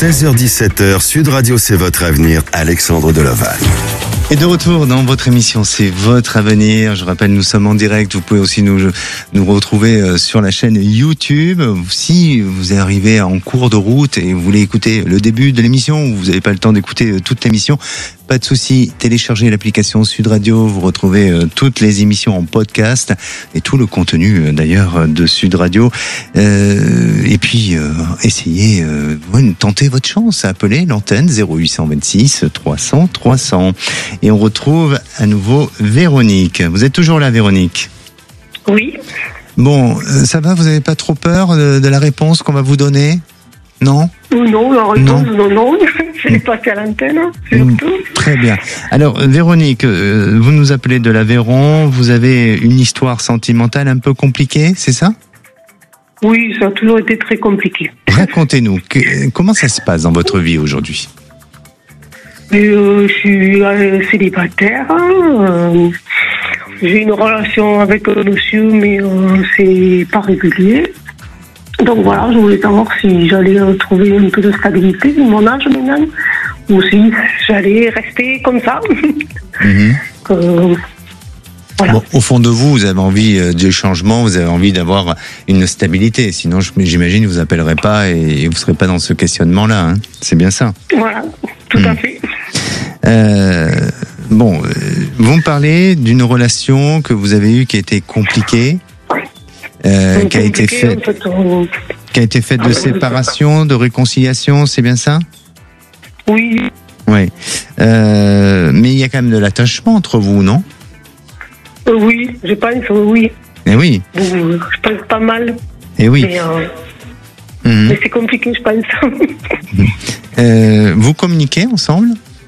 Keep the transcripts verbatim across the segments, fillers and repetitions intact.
seize heures dix-sept heures, Sud Radio, c'est votre avenir. Alexandre Deloval. Et de retour dans votre émission, c'est votre avenir. Je rappelle, nous sommes en direct. Vous pouvez aussi nous, nous retrouver sur la chaîne YouTube. Si vous arrivez en cours de route et vous voulez écouter le début de l'émission, ou vous n'avez pas le temps d'écouter toute l'émission, pas de souci. Téléchargez l'application Sud Radio. Vous retrouvez toutes les émissions en podcast et tout le contenu d'ailleurs de Sud Radio. Euh, et puis, euh, essayez, euh, tentez votre chance. Appelez l'antenne zéro huit cent vingt-six trois cents trois cents. Et on retrouve à nouveau Véronique. Vous êtes toujours là, Véronique ? Oui. Bon, ça va ? Vous n'avez pas trop peur de, de la réponse qu'on va vous donner ? Non ? Non, la réponse, non, non, non. C'est pas qu'à l'antenne, surtout. Très bien. Alors, Véronique, vous nous appelez de l'Aveyron. Vous avez une histoire sentimentale un peu compliquée, c'est ça ? Oui, ça a toujours été très compliqué. Racontez-nous, que, comment ça se passe dans votre vie aujourd'hui ? Euh, je suis euh, célibataire. Euh, j'ai une relation avec un monsieur, mais euh, c'est pas régulier. Donc voilà, je voulais savoir si j'allais euh, trouver un peu de stabilité de mon âge maintenant, ou si j'allais rester comme ça. Mmh. euh, voilà. Bon, au fond de vous, vous avez envie de changement, vous avez envie d'avoir une stabilité. Sinon, j'imagine, vous appellerez pas et vous ne serez pas dans ce questionnement-là. Hein. C'est bien ça. Voilà, tout mmh. à fait. Euh, bon, vous me parlez d'une relation que vous avez eue qui a été compliquée, euh, qui a été faite, en fait, on... qui a été faite de séparation, de réconciliation, c'est bien ça ? Oui. Oui. Euh, mais il y a quand même de l'attachement entre vous, non ? euh, Oui, je pense, oui. Eh oui. Je pense pas mal. Eh oui. Mais, euh, mmh. mais c'est compliqué, je pense. euh, vous communiquez ensemble ?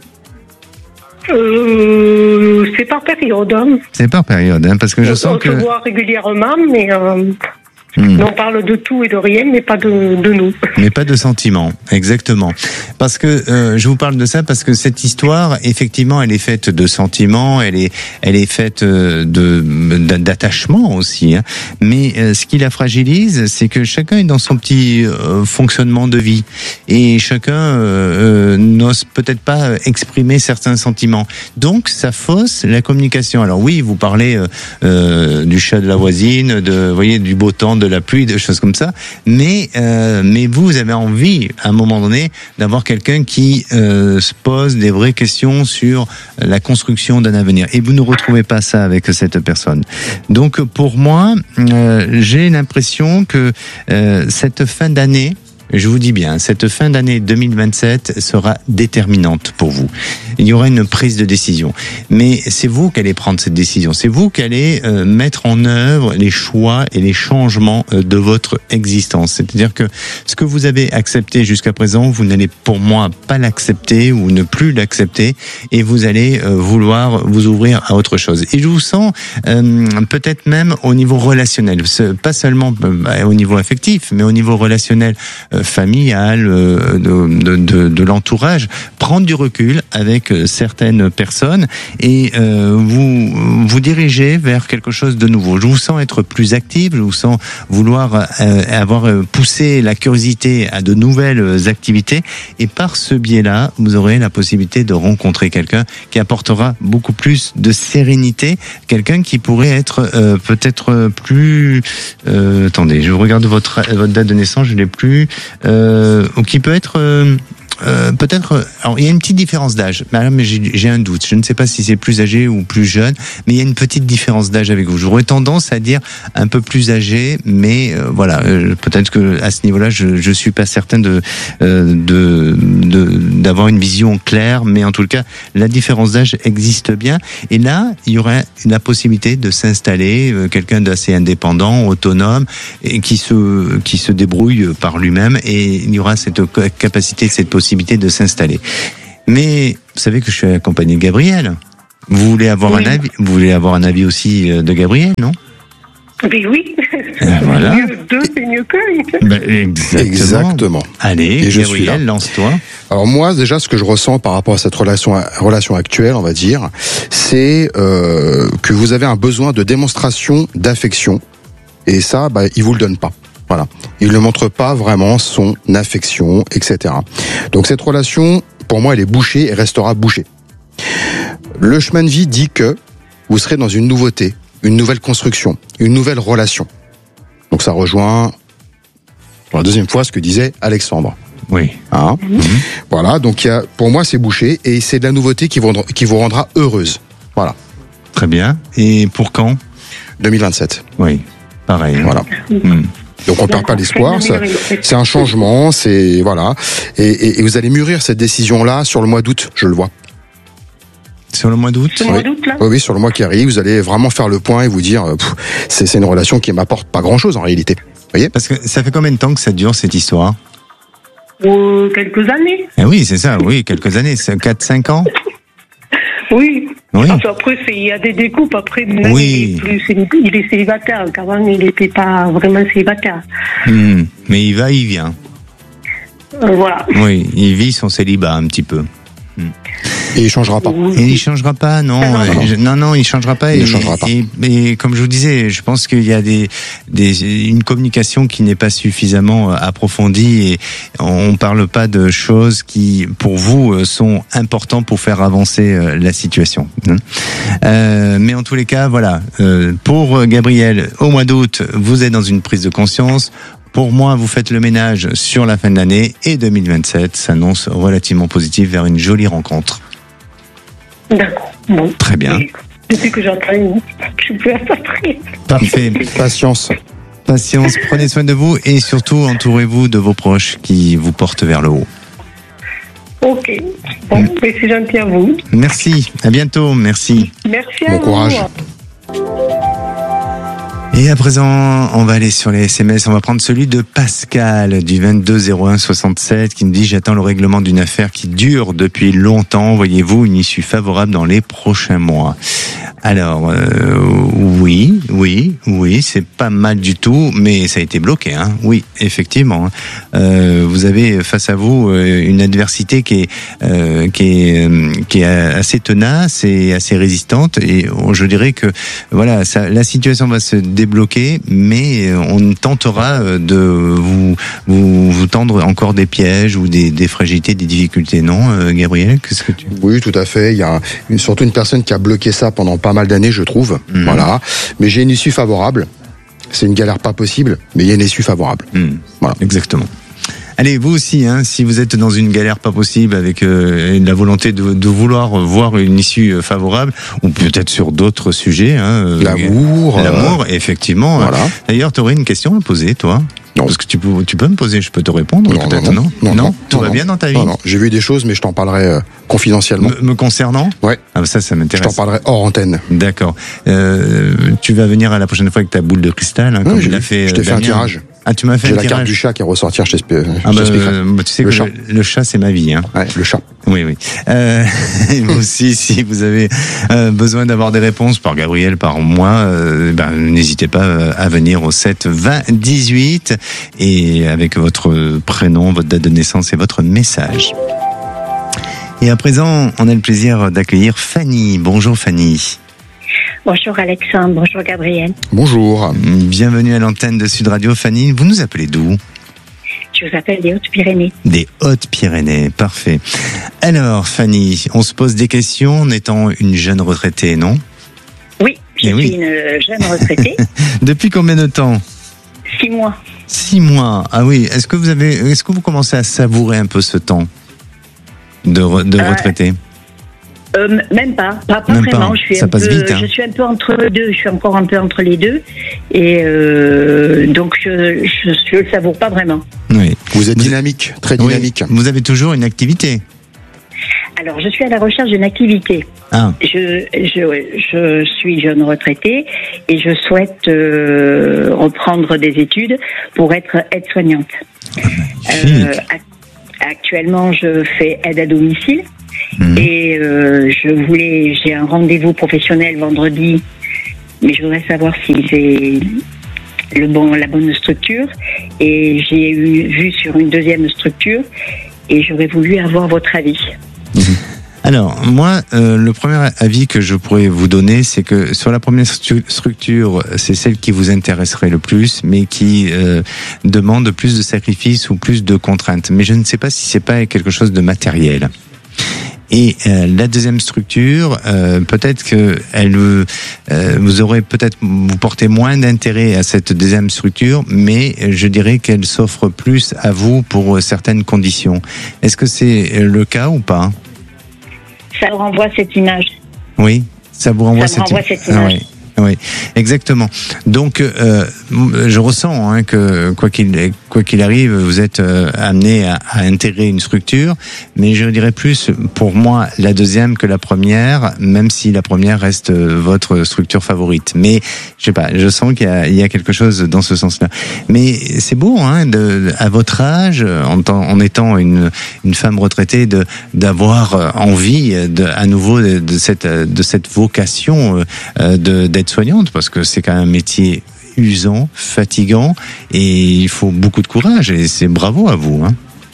Euh, c'est par période. Hein. C'est par période, hein, parce que je on, sens on que... On se voit régulièrement, mais euh, mmh. on parle de tout et de rien, mais pas de, de nous. Mais pas de sentiments, exactement. Parce que euh, je vous parle de ça parce que cette histoire, effectivement, elle est faite de sentiments, elle est, elle est faite de d'attachement aussi. Hein. Mais euh, ce qui la fragilise, c'est que chacun est dans son petit euh, fonctionnement de vie et chacun euh, euh, n'ose peut-être pas exprimer certains sentiments. Donc, ça fausse la communication. Alors oui, vous parlez euh, euh, du chat de la voisine, de, vous voyez, du beau temps, de la pluie, de choses comme ça. Mais, euh, mais vous, vous avez envie, à un moment donné, d'avoir quelqu'un qui euh, se pose des vraies questions sur la construction d'un avenir. Et vous ne retrouvez pas ça avec cette personne. Donc, pour moi, euh, j'ai l'impression que euh, cette fin d'année, je vous dis bien, cette fin d'année deux mille vingt-sept sera déterminante pour vous. Il y aura une prise de décision. Mais c'est vous qui allez prendre cette décision. C'est vous qui allez euh, mettre en œuvre les choix et les changements euh, de votre existence. C'est-à-dire que ce que vous avez accepté jusqu'à présent, vous n'allez pour moi pas l'accepter ou ne plus l'accepter et vous allez euh, vouloir vous ouvrir à autre chose. Et je vous sens euh, peut-être même au niveau relationnel. Pas seulement euh, au niveau affectif, mais au niveau relationnel euh, familial, euh, de, de, de, de l'entourage. Prendre du recul avec certaines personnes et euh, vous vous dirigez vers quelque chose de nouveau. Je vous sens être plus active, je vous sens vouloir euh, avoir poussé la curiosité à de nouvelles activités et par ce biais-là, vous aurez la possibilité de rencontrer quelqu'un qui apportera beaucoup plus de sérénité, quelqu'un qui pourrait être euh, peut-être plus... Euh, attendez, je regarde votre, votre date de naissance, je l'ai plus... Euh, ou qui peut être... Euh, Euh, peut-être, alors il y a une petite différence d'âge, mais j'ai, j'ai un doute. Je ne sais pas si c'est plus âgé ou plus jeune, mais il y a une petite différence d'âge avec vous. J'aurais tendance à dire un peu plus âgé, mais euh, voilà, euh, peut-être que à ce niveau-là, je je suis pas certain de euh, de, de d'avoir une vision claire, mais en tout cas, la différence d'âge existe bien. Et là, il y aurait la possibilité de s'installer, euh, quelqu'un d'assez indépendant, autonome, et qui se qui se débrouille par lui-même, et il y aura cette capacité, cette possibilité de s'installer. Mais vous savez que je suis accompagné de Gabriel. Vous voulez avoir oui. un avis, vous voulez avoir un avis aussi de Gabriel, non? Mais oui. Ah, voilà. Mieux deux, c'est mieux qu'un. Ben, exactement. exactement. Allez, et Gabriel, lance-toi. Alors moi, déjà, ce que je ressens par rapport à cette relation, relation actuelle, on va dire, c'est euh, que vous avez un besoin de démonstration d'affection. Et ça, bah, il vous le donne pas. Voilà. Il ne montre pas vraiment son affection, et cetera. Donc cette relation, pour moi, elle est bouchée et restera bouchée. Le chemin de vie dit que vous serez dans une nouveauté, une nouvelle construction, une nouvelle relation. Donc ça rejoint, pour la deuxième fois, ce que disait Alexandre. Oui. Hein mmh. Voilà, donc il y a, pour moi, c'est bouché et c'est de la nouveauté qui vous, qui vous rendra heureuse. Voilà. Très bien. Et pour quand ? deux mille vingt-sept. Oui, pareil. Voilà. Mmh. Donc on perd pas l'espoir, ça, c'est un changement, c'est voilà, et, et, et vous allez mûrir cette décision-là sur le mois d'août, je le vois. Sur le mois d'août. Sur le mois d'août, là. Oui, oui, sur le mois qui arrive, vous allez vraiment faire le point et vous dire, pff, c'est, c'est une relation qui m'apporte pas grand-chose en réalité. Vous voyez ? Parce que ça fait combien de temps que ça dure cette histoire ? Euh, quelques années. Eh oui, c'est ça, oui, quelques années, c'est quatre cinq ans. Oui. Oui. Enfin, après, c'est, il y a des découpes. Après, même Oui. il, est plus, il est célibataire. Qu'avant, il n'était pas vraiment célibataire. Mmh. Mais il va, il vient. Euh, voilà. Oui, il vit son célibat un petit peu. Et il changera pas. Et il changera pas, non, Ah, non, non, non, non, il changera pas. Il et, ne changera pas. Et, et comme je vous disais, je pense qu'il y a des, des, une communication qui n'est pas suffisamment approfondie et on parle pas de choses qui, pour vous, sont importantes pour faire avancer la situation. Euh, mais en tous les cas, voilà. Euh, pour Gabriel, au mois d'août, vous êtes dans une prise de conscience. Pour moi, vous faites le ménage sur la fin de l'année et deux mille vingt-sept s'annonce relativement positif vers une jolie rencontre. D'accord. Bon. Très bien. Et depuis que j'entends, je peux être prêt. Parfait. Patience. Patience, prenez soin de vous et surtout entourez-vous de vos proches qui vous portent vers le haut. Ok. Bon, Mm. mais c'est gentil à vous. Merci, à bientôt, merci. Merci à Bon vous. courage. Et à présent, on va aller sur les S M S. On va prendre celui de Pascal du vingt-deux zéro un soixante-sept qui nous dit « J'attends le règlement d'une affaire qui dure depuis longtemps. Voyez-vous une issue favorable dans les prochains mois ?» Alors, euh, oui, oui, oui, c'est pas mal du tout, mais ça a été bloqué, hein. Oui, effectivement. Euh, vous avez face à vous une adversité qui est, euh, qui est, qui est assez tenace et assez résistante. Et je dirais que, voilà, ça, la situation va se débloquer, mais on tentera de vous, vous, vous tendre encore des pièges ou des, des fragilités, des difficultés. Non, euh, Gabriel, qu'est-ce que tu... Oui, tout à fait. Il y a une, surtout une personne qui a bloqué ça pendant pas mal d'années, je trouve. Mmh. Voilà. Mais j'ai une issue favorable. C'est une galère pas possible, mais il y a une issue favorable. Mmh. Voilà. Exactement. Allez, vous aussi, hein, si vous êtes dans une galère pas possible avec euh, la volonté de, de vouloir voir une issue favorable, ou peut-être sur d'autres sujets. Hein, l'amour. L'amour, euh, effectivement. Voilà. D'ailleurs, tu aurais une question à poser, toi ? Non. Parce que tu peux, tu peux me poser, je peux te répondre, non, peut-être, non, non non, non, non, non tout non, va non. bien dans ta vie. Non, non, j'ai vu des choses, mais je t'en parlerai euh, confidentiellement. Me, me concernant ? Ouais. Ah, ça, ça m'intéresse. Je t'en parlerai hors antenne. D'accord. Euh, tu vas venir à la prochaine fois avec ta boule de cristal, hein, non, comme je l'as fait. Je t'ai fait un tirage. Ah, tu m'as fait j'ai un la tirage. Carte du chat qui est ressortir, je t'explique. Ah bah, euh, tu sais le que chat. Le, le chat, c'est ma vie. Hein. Ouais, le chat. Oui, oui. Euh, et vous aussi, si vous avez euh, besoin d'avoir des réponses par Gabriel, par moi, euh, ben, n'hésitez pas à venir au sept vingt dix-huit et avec votre prénom, votre date de naissance et votre message. Et à présent, on a le plaisir d'accueillir Fanny. Bonjour Fanny. Bonjour Alexandre, bonjour Gabriel. Bonjour. Bienvenue à l'antenne de Sud Radio. Fanny, vous nous appelez d'où ? Je vous appelle des Hautes-Pyrénées. Des Hautes-Pyrénées, parfait. Alors Fanny, on se pose des questions en étant une jeune retraitée, non ? Oui, je Eh suis oui. une jeune retraitée. Depuis combien de temps ? Six mois. Six mois. Ah oui. Est-ce que vous avez, est-ce que vous commencez à savourer un peu ce temps de, re, de Euh, retraité ? Euh, même pas, pas, pas Même vraiment. pas. Je suis Ça un passe peu, vite, hein. je suis un peu entre les deux. Je suis encore un peu entre les deux, et euh, donc je, je, je le savoure pas vraiment. Oui. Vous êtes dynamique, très Oui. dynamique. Vous avez toujours une activité. Alors, je suis à la recherche d'une activité. Ah. Je, je, je suis jeune retraitée et je souhaite euh, reprendre des études pour être aide-soignante. Euh, actuellement, je fais aide à domicile. Mmh. Et euh, je voulais, j'ai un rendez-vous professionnel vendredi, mais je voudrais savoir si c'est le bon, la bonne structure. Et j'ai eu, vu sur une deuxième structure, et j'aurais voulu avoir votre avis. Mmh. Alors, moi, euh, le premier avis que je pourrais vous donner, c'est que sur la première stu- structure, c'est celle qui vous intéresserait le plus, mais qui euh, demande plus de sacrifices ou plus de contraintes. Mais je ne sais pas si c'est pas quelque chose de matériel. Et euh, la deuxième structure, euh, peut-être que elle, euh, vous aurez peut-être vous portez moins d'intérêt à cette deuxième structure, mais je dirais qu'elle s'offre plus à vous pour certaines conditions. Est-ce que c'est le cas ou pas? Ça me renvoie cette image. Oui, ça vous renvoie, ça me cette... renvoie cette image. Ah, oui. Oui, exactement. Donc, euh, je ressens hein, que quoi qu'il quoi qu'il arrive, vous êtes euh, amené à, à intégrer une structure, mais je dirais plus pour moi la deuxième que la première, même si la première reste votre structure favorite. Mais je sais pas, je sens qu'il y a, il y a quelque chose dans ce sens-là. Mais c'est beau, hein, de, à votre âge, en, en étant une une femme retraitée, de d'avoir envie de à nouveau de, de cette de cette vocation euh, de d'être soignante, parce que c'est quand même un métier usant, fatigant, et il faut beaucoup de courage, et c'est bravo à vous. Hein.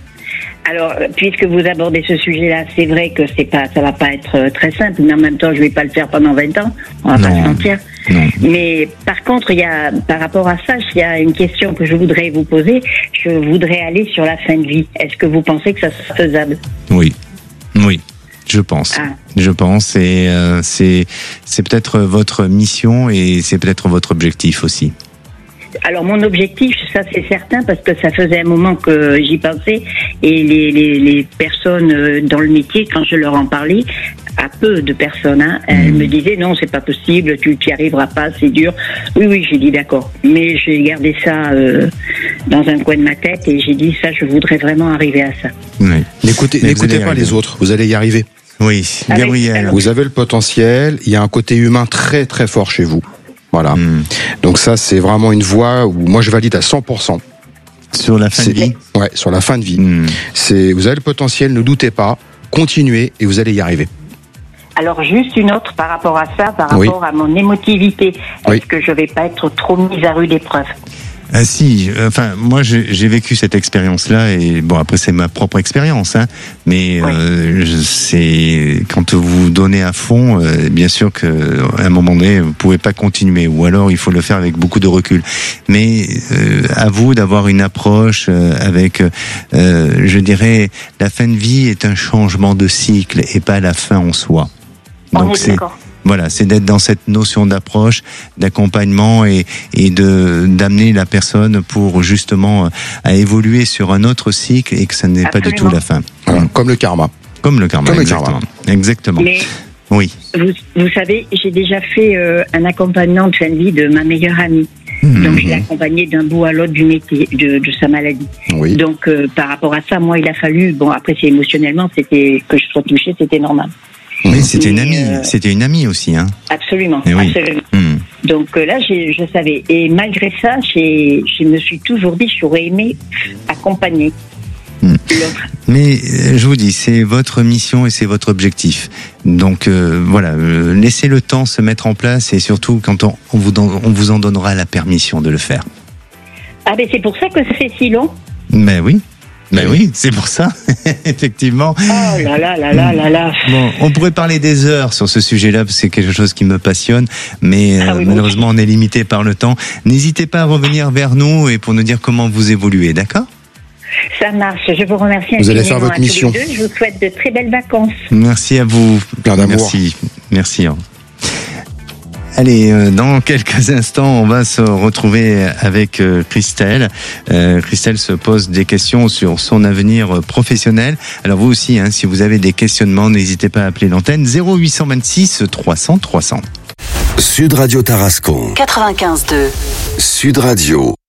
Alors, puisque vous abordez ce sujet-là, c'est vrai que c'est pas, ça va pas être très simple, mais en même temps, je vais pas le faire pendant vingt ans, on va non, pas se mentir. Non. Mais par contre, il y a, par rapport à ça, il y a une question que je voudrais vous poser. Je voudrais aller sur la fin de vie. Est-ce que vous pensez que ça sera faisable? Oui, oui. Je pense, ah. je pense, et euh, c'est c'est peut-être votre mission et c'est peut-être votre objectif aussi. Alors mon objectif, ça c'est certain, parce que ça faisait un moment que j'y pensais, et les, les, les personnes dans le métier, quand je leur en parlais, à peu de personnes, hein, elles mmh. me disaient non, c'est pas possible, tu n'y arriveras pas, c'est dur. Oui, oui, j'ai dit d'accord, mais j'ai gardé ça euh, dans un coin de ma tête, et j'ai dit ça, je voudrais vraiment arriver à ça. Oui. N'écoutez, n'écoutez pas les autres, vous allez y arriver. Oui, Gabriel. Vous avez le potentiel, il y a un côté humain très très fort chez vous. Voilà. Mmh. Donc ça, c'est vraiment une voie où moi je valide à cent pour cent. Sur la fin c'est, de vie. Ouais, sur la fin de vie. Mmh. C'est, vous avez le potentiel, ne doutez pas, continuez et vous allez y arriver. Alors juste une autre par rapport à ça, par rapport oui. à mon émotivité. Est-ce oui. que je vais pas être trop mise à rude épreuve? Ah si, enfin moi j'ai, j'ai vécu cette expérience-là, et bon après c'est ma propre expérience, hein, mais oui. euh, je, c'est quand vous donnez à fond, euh, bien sûr que à un moment donné vous pouvez pas continuer, ou alors il faut le faire avec beaucoup de recul. Mais euh, à vous d'avoir une approche euh, avec, euh, je dirais, la fin de vie est un changement de cycle et pas la fin en soi. Donc On est c'est d'accord. Voilà, c'est d'être dans cette notion d'approche, d'accompagnement, et, et de d'amener la personne pour justement à évoluer sur un autre cycle, et que ça n'est Absolument. Pas du tout la fin. Voilà, comme le karma. Comme le karma, comme exactement. Le karma. Exactement. Mais oui. Vous, vous savez, j'ai déjà fait euh, un accompagnement de fin de vie de ma meilleure amie. Mmh. Donc je l'ai accompagnée d'un bout à l'autre du métier, de, de sa maladie. Oui. Donc euh, par rapport à ça, moi il a fallu, bon après c'est émotionnellement, c'était que je sois touchée, c'était normal. Mais c'était Mais, une amie, euh, c'était une amie aussi, hein. Absolument, oui. absolument. Mmh. Donc euh, là, j'ai, je savais. Et malgré ça, j'ai, je me suis toujours dit, j'aurais aimé accompagner mmh. l'autre. Mais je vous dis, c'est votre mission et c'est votre objectif. Donc euh, voilà, euh, laissez le temps se mettre en place, et surtout quand on, on, vous, don, on vous en donnera la permission de le faire. Ah ben c'est pour ça que c'est si long. Mais oui. Ben oui, c'est pour ça, effectivement. Oh là là là là là là. Bon, on pourrait parler des heures sur ce sujet-là, parce que c'est quelque chose qui me passionne, mais ah oui, euh, malheureusement, on est limité par le temps. N'hésitez pas à revenir vers nous et pour nous dire comment vous évoluez, d'accord ? Ça marche, je vous remercie. Vous allez faire votre mission. Deux. Je vous souhaite de très belles vacances. Merci à vous. Plein d'amour. Merci, merci. Allez, euh, dans quelques instants, on va se retrouver avec euh, Christelle. Euh, Christelle se pose des questions sur son avenir professionnel. Alors vous aussi, hein, si vous avez des questionnements, n'hésitez pas à appeler l'antenne zéro huit cent vingt-six trois cents trois cents. Sud Radio Tarascon. quatre-vingt-quinze deux. Sud Radio.